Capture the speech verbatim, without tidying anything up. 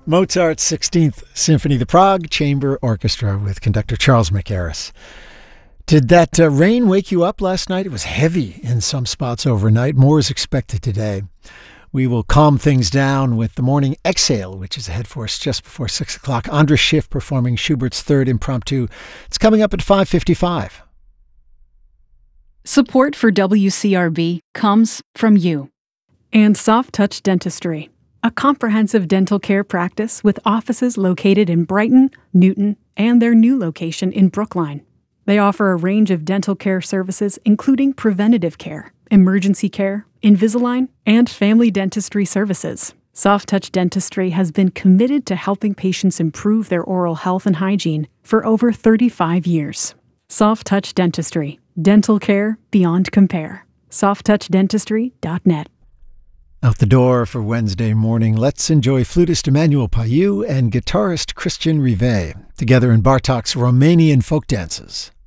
Mozart's sixteenth Symphony, the Prague Chamber Orchestra with conductor Charles McHarris. Did that uh, rain wake you up last night? It was heavy in some spots overnight. More is expected today. We will calm things down with the morning exhale, which is ahead for us just before six o'clock. Andras Schiff performing Schubert's Third Impromptu. It's coming up at five fifty-five. Support for W C R B comes from you. And Soft Touch Dentistry, a comprehensive dental care practice with offices located in Brighton, Newton, and their new location in Brookline. They offer a range of dental care services, including preventative care, emergency care, Invisalign, and family dentistry services. Soft Touch Dentistry has been committed to helping patients improve their oral health and hygiene for over thirty-five years. Soft Touch Dentistry, dental care beyond compare. soft touch dentistry dot net. Out the door for Wednesday morning, let's enjoy flutist Emmanuel Payou and guitarist Christian Rivet together in Bartok's Romanian folk dances.